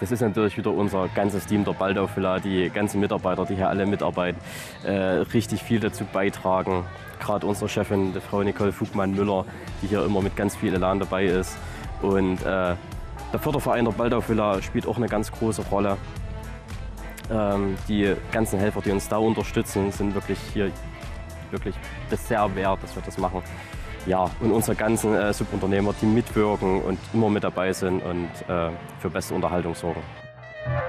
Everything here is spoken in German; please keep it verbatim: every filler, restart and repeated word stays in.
das ist natürlich wieder unser ganzes Team der Baldau-Villa, die ganzen Mitarbeiter, die hier alle mitarbeiten, äh, richtig viel dazu beitragen. Gerade unsere Chefin, die Frau Nicole Fugmann-Müller, die hier immer mit ganz viel Elan dabei ist. Und äh, der Förderverein der Baldau-Villa spielt auch eine ganz große Rolle. Ähm, die ganzen Helfer, die uns da unterstützen, sind wirklich hier wirklich das sehr wert, dass wir das machen. Ja, und unsere ganzen äh, Subunternehmer, die mitwirken und immer mit dabei sind und äh, für beste Unterhaltung sorgen.